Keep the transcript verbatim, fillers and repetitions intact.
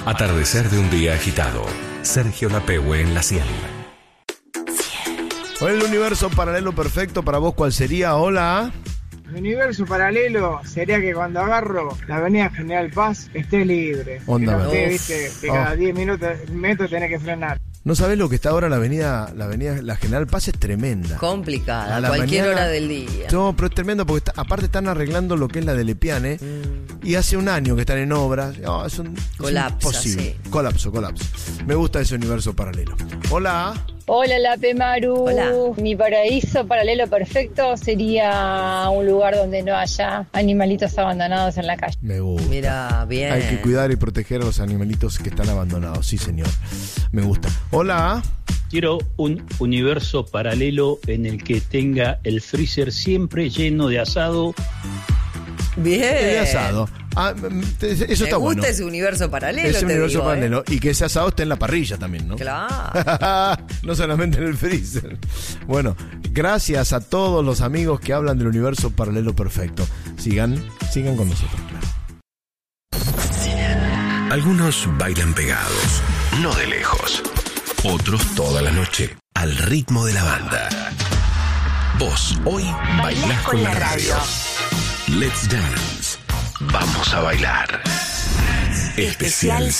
Atardecer de un día agitado. Sergio Lapehue en la cien. El universo paralelo perfecto para vos, ¿cuál sería? Hola. El universo paralelo sería que cuando agarro la avenida General Paz esté libre. Onda, que no esté, uf. viste, que cada diez minutos, metros tenés que frenar. No sabés lo que está ahora la avenida, la avenida, la General Paz es tremenda. Complicada, A la cualquier mañana- hora del día. No, pero es tremendo porque está- aparte están arreglando lo que es la de Lepiane Mm. y hace un año que están en obras. No, es un, es Colapsa, imposible. sí. Colapso, colapso. Me gusta ese universo paralelo. Hola. Hola, Lape Maru. Hola. Mi paraíso paralelo perfecto sería un lugar donde no haya animalitos abandonados en la calle. Me gusta. Mira, bien. Hay que cuidar y proteger a los animalitos que están abandonados. Sí, señor. Me gusta. Hola. Quiero un universo paralelo en el que tenga el freezer siempre lleno de asado. Bien. De asado. Ah, mm, te- eso Me está gusta bueno. ese universo paralelo, Ese te universo digo, ¿eh? paralelo. Y que ese asado esté en la parrilla también, ¿no? Claro. No solamente en el freezer. Bueno, gracias a todos los amigos que hablan del universo paralelo perfecto. Sigan, sigan con nosotros, claro. Algunos bailan pegados, no de lejos. Otros toda la noche, al ritmo de la banda. Vos hoy bailás con la radio. Let's Dance. Vamos a bailar. Especial